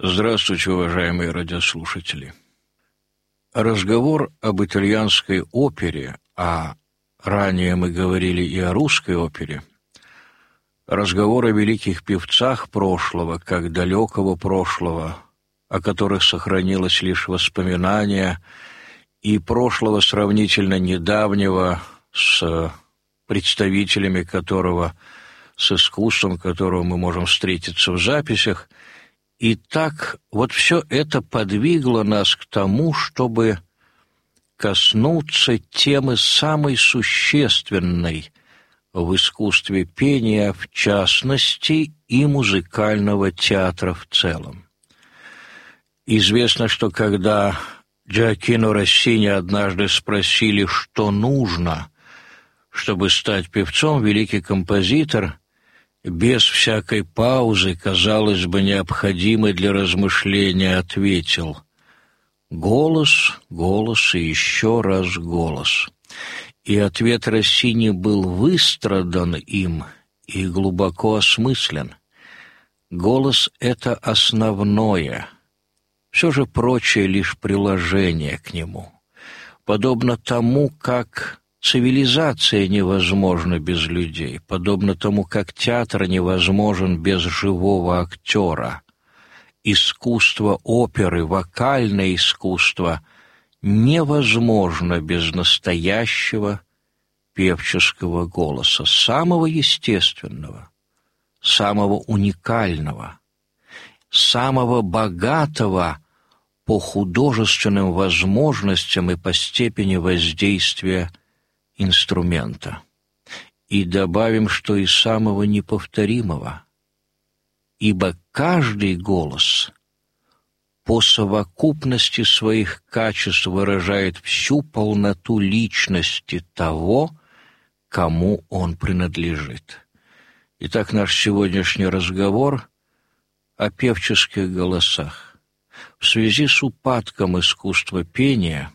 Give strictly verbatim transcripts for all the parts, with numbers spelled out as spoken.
Здравствуйте, уважаемые радиослушатели. Разговор об итальянской опере, а ранее мы говорили и о русской опере, разговор о великих певцах прошлого, как далекого прошлого, о которых сохранилось лишь воспоминание, и прошлого сравнительно недавнего, с представителями которого, с искусством которого мы можем встретиться в записях. И так вот все это подвигло нас к тому, чтобы коснуться темы самой существенной в искусстве пения, в частности, и музыкального театра в целом. Известно, что когда Джоаккино Россини однажды спросили, что нужно, чтобы стать певцом, великий композитор без всякой паузы, казалось бы, необходимой для размышления, ответил: «Голос, голос и еще раз голос». И ответ Россини был выстрадан им и глубоко осмыслен. Голос — это основное, все же прочее лишь приложение к нему. Подобно тому, как цивилизация невозможна без людей, подобно тому, как театр невозможен без живого актера. Искусство оперы, вокальное искусство невозможно без настоящего певческого голоса, самого естественного, самого уникального, самого богатого по художественным возможностям и по степени воздействия инструмента. И добавим, что и самого неповторимого, ибо каждый голос по совокупности своих качеств выражает всю полноту личности того, кому он принадлежит. Итак, наш сегодняшний разговор о певческих голосах. В связи с упадком искусства пения,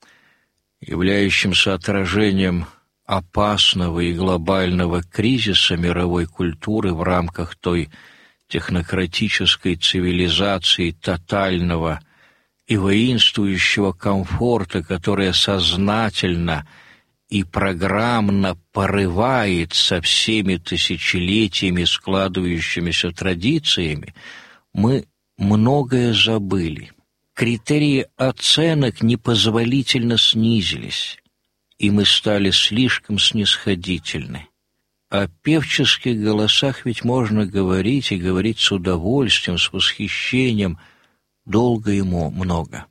являющимся отражением опасного и глобального кризиса мировой культуры в рамках той технократической цивилизации тотального и воинствующего комфорта, которая сознательно и программно порывает со всеми тысячелетиями складывающимися традициями, мы многое забыли. Критерии оценок непозволительно снизились, и мы стали слишком снисходительны. О певческих голосах ведь можно говорить, и говорить с удовольствием, с восхищением, долго и много.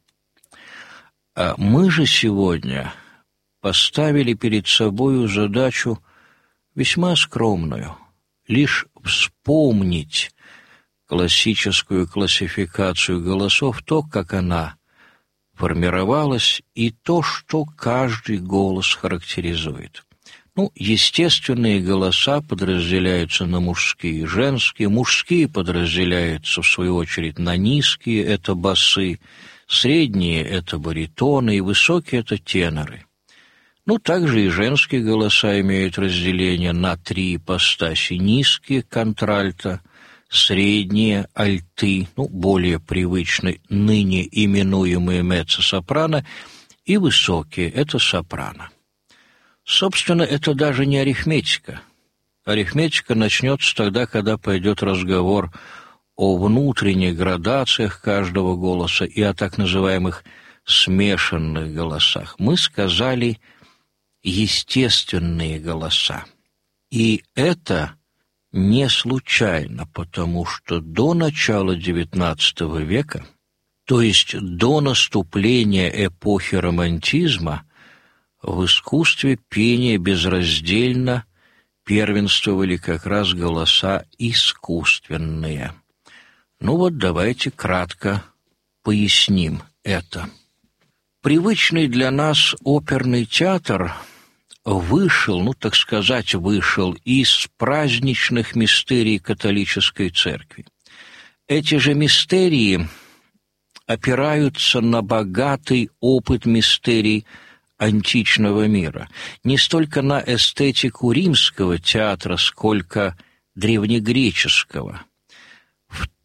А мы же сегодня поставили перед собою задачу весьма скромную — лишь вспомнить классическую классификацию голосов, то, как она формировалась, и то, что каждый голос характеризует. Ну, естественные голоса подразделяются на мужские и женские, мужские подразделяются, в свою очередь, на низкие, это басы, средние — это баритоны, и высокие — это теноры. Ну, также и женские голоса имеют разделение на три ипостаси: низкие — контральто, средние — альты, ну, более привычные, ныне именуемые меццо-сопрано, и высокие — это сопрано. Собственно, это даже не арифметика. Арифметика начнется тогда, когда пойдет разговор о внутренних градациях каждого голоса и о так называемых смешанных голосах. Мы сказали естественные голоса. И это не случайно, потому что до начала девятнадцатого века, то есть до наступления эпохи романтизма, в искусстве пения безраздельно первенствовали как раз голоса искусственные. Ну вот давайте кратко поясним это. Привычный для нас оперный театр вышел, ну так сказать, вышел из праздничных мистерий католической церкви. Эти же мистерии опираются на богатый опыт мистерий античного мира, не столько на эстетику римского театра, сколько древнегреческого. В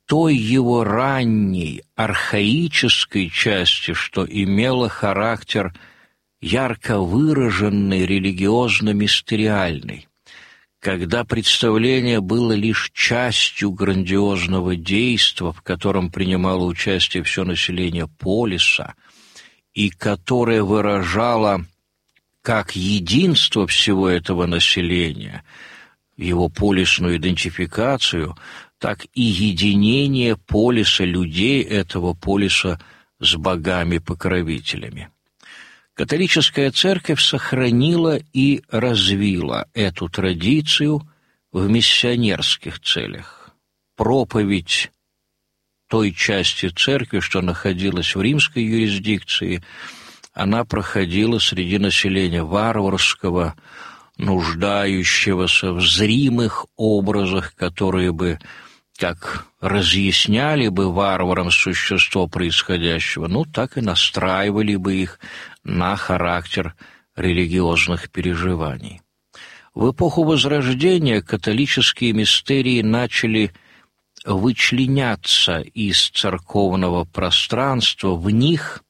той его ранней, архаической части, что имела характер ярко выраженный, религиозно-мистериальный, когда представление было лишь частью грандиозного действа, в котором принимало участие все население полиса, и которое выражало как единство всего этого населения, его полисную идентификацию, так и единение полиса, людей этого полиса с богами-покровителями. Католическая церковь сохранила и развила эту традицию в миссионерских целях. Проповедь той части церкви, что находилась в римской юрисдикции, она проходила среди населения варварского, нуждающегося в зримых образах, которые бы как разъясняли бы варварам существо происходящего, ну, так и настраивали бы их на характер религиозных переживаний. В эпоху Возрождения католические мистерии начали вычленяться из церковного пространства. В них,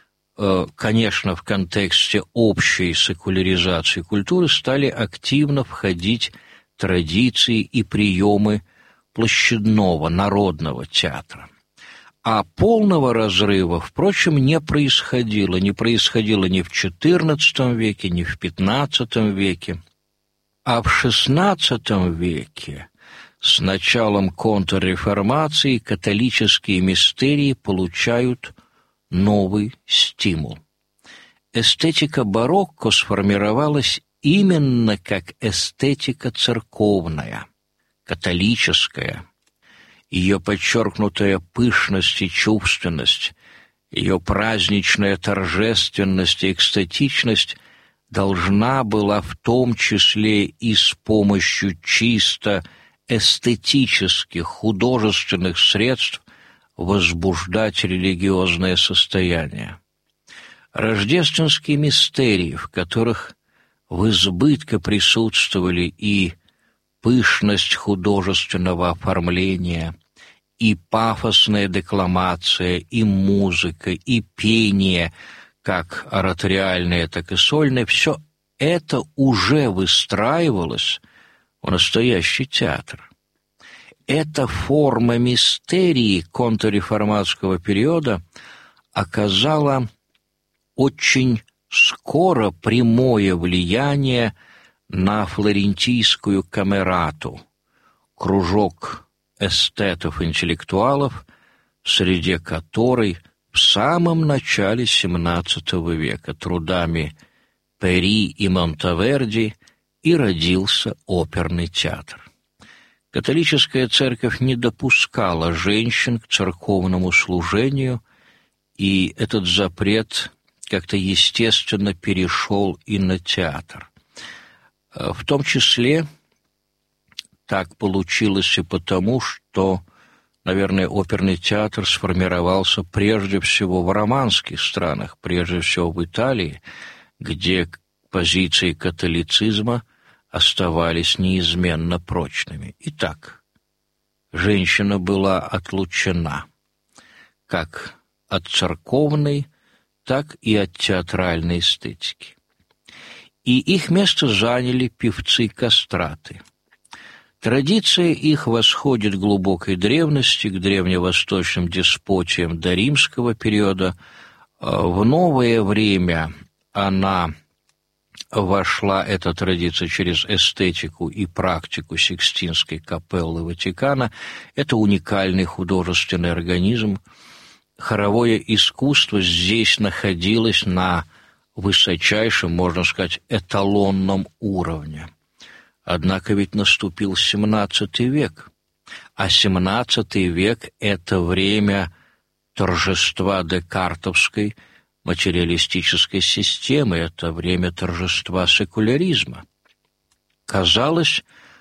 конечно, в контексте общей секуляризации культуры стали активно входить традиции и приемы площадного народного театра. А полного разрыва, впрочем, не происходило. Не происходило ни в четырнадцатом веке, ни в пятнадцатом веке. А в шестнадцатом веке, с началом контрреформации, католические мистерии получают новый стимул. Эстетика барокко сформировалась именно как эстетика церковная, католическая. Ее подчеркнутая пышность и чувственность, ее праздничная торжественность и экстатичность должна была в том числе и с помощью чисто эстетических, художественных средств возбуждать религиозное состояние. Рождественские мистерии, в которых в избытке присутствовали и пышность художественного оформления, и пафосная декламация, и музыка, и пение, как ораториальное, так и сольное, все это уже выстраивалось в настоящий театр. Эта форма мистерии контрреформатского периода оказала очень скоро прямое влияние на флорентийскую камерату, кружок эстетов-интеллектуалов, в среде которой в самом начале семнадцатого века трудами Пери и Монтеверди и родился оперный театр. Католическая церковь не допускала женщин к церковному служению, и этот запрет как-то естественно перешел и на театр. В том числе так получилось и потому, что, наверное, оперный театр сформировался прежде всего в романских странах, прежде всего в Италии, где позиции католицизма оставались неизменно прочными. Итак, женщина была отлучена как от церковной, так и от театральной эстетики. И их место заняли певцы-кастраты. Традиция их восходит к глубокой древности, к древневосточным деспотиям до римского периода. В новое время она вошла, эта традиция, через эстетику и практику Сикстинской капеллы Ватикана. Это уникальный художественный организм. Хоровое искусство здесь находилось на высочайшем, можно сказать, эталонном уровне. Однако ведь наступил семнадцатый век, а семнадцатый век — это время торжества декартовской материалистической системы, это время торжества секуляризма. Казалось,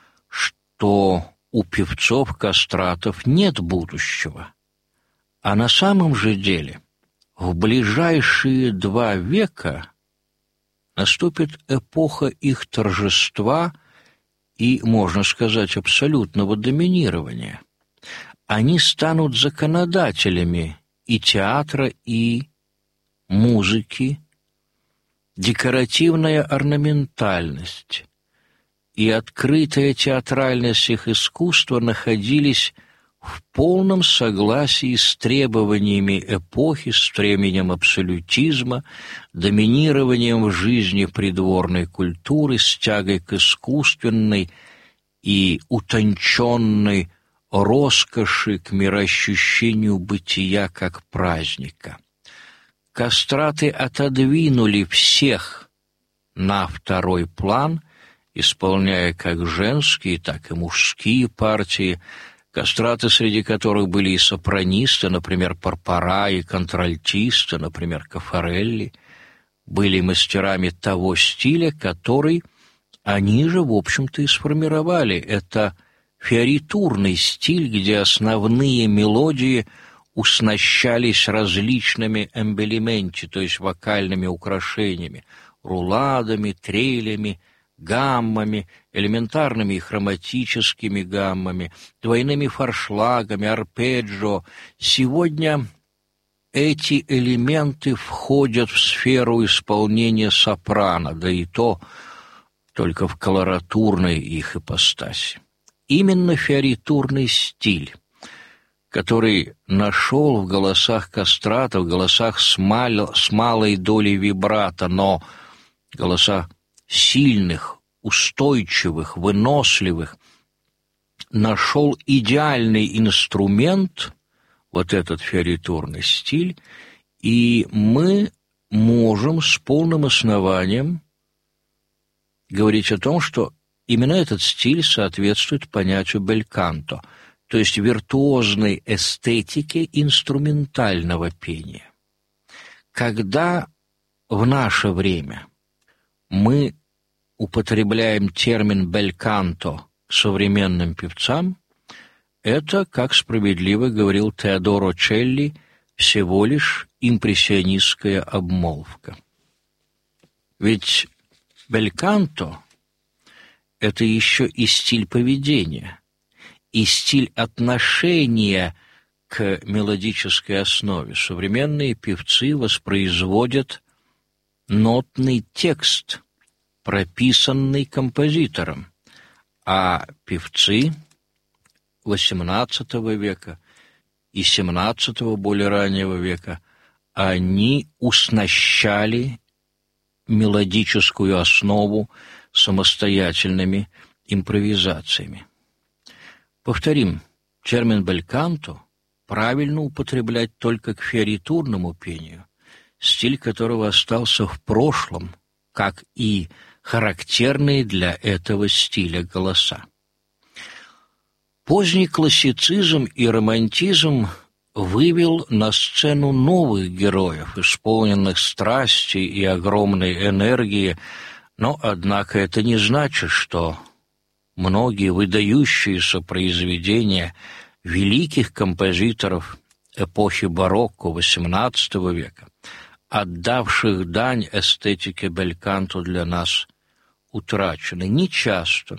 что у певцов-кастратов нет будущего, а на самом же деле в ближайшие два века наступит эпоха их торжества и, можно сказать, абсолютного доминирования. они станут законодателями и театра, и музыки. Декоративная орнаментальность и открытая театральность их искусства находились в полном согласии с требованиями эпохи, с временем абсолютизма, доминированием в жизни придворной культуры, с тягой к искусственной и утонченной роскоши, к мироощущению бытия как праздника. Кастраты отодвинули всех на второй план, исполняя как женские, так и мужские партии, кастраты, среди которых были и сопранисты, например, Порпора, и контральтисты, например, Кафарелли, были мастерами того стиля, который они же, в общем-то, и сформировали. Это фиоритурный стиль, где основные мелодии уснащались различными эмбелименти, то есть вокальными украшениями, руладами, трелями, гаммами, элементарными и хроматическими гаммами, двойными форшлагами, арпеджио. Сегодня эти элементы входят в сферу исполнения сопрано, да и то только в колоратурной их ипостаси. Именно фиоритурный стиль, который нашел в голосах кастрата, в голосах с, мал, с малой долей вибрато, но голоса сильных, устойчивых, выносливых, нашел идеальный инструмент, вот этот фиоритурный стиль, и мы можем с полным основанием говорить о том, что именно этот стиль соответствует понятию бельканто, то есть виртуозной эстетике инструментального пения. Когда в наше время мы употребляем термин «бельканто» к современным певцам, это, как справедливо говорил Теодоро Челли, всего лишь импрессионистская обмолвка. Ведь бельканто — это еще и стиль поведения, и стиль отношения к мелодической основе. Современные певцы воспроизводят нотный текст, прописанный композитором, а певцы восемнадцатого века и семнадцатого, более раннего века, они уснащали мелодическую основу самостоятельными импровизациями. Повторим, термин «бельканто» правильно употреблять только к фиоритурному пению, стиль которого остался в прошлом, как и характерные для этого стиля голоса. Поздний классицизм и романтизм вывел на сцену новых героев, исполненных страсти и огромной энергии, но, однако, это не значит, что многие выдающиеся произведения великих композиторов эпохи барокко восемнадцатого века, отдавших дань эстетике бельканто, для нас утрачены. Не часто,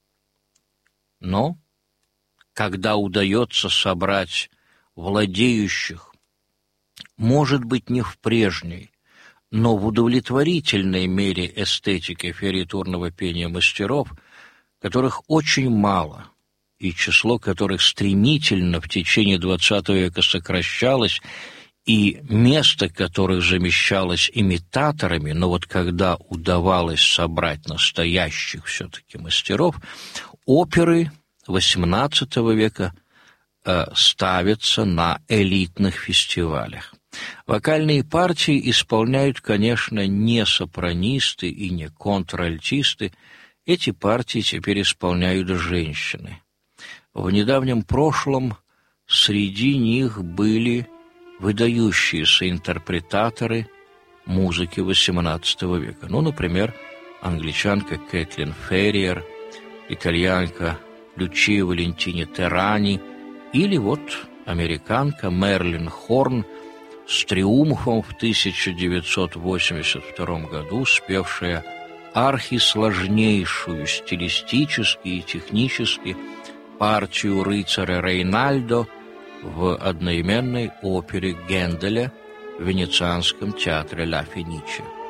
но когда удается собрать владеющих, может быть, не в прежней, но в удовлетворительной мере эстетики фиоритурного пения мастеров, которых очень мало, и число которых стремительно в течение двадцатого века сокращалось, и место которых замещалось имитаторами, но вот когда удавалось собрать настоящих все-таки мастеров, оперы восемнадцатого века э, ставятся на элитных фестивалях. Вокальные партии исполняют, конечно, не сопранисты и не контральтисты. Эти партии теперь исполняют женщины. В недавнем прошлом среди них были выдающиеся интерпретаторы музыки восемнадцатого века. Ну, например, англичанка Кэтлин Ферриер, итальянка Лючия Валентини Террани или вот американка Мерлин Хорн с триумфом в тысяча девятьсот восемьдесят втором году спевшая архисложнейшую стилистически и технически партию рыцаря Рейнальдо в одноименной опере Генделя в Венецианском театре Ла Фениче.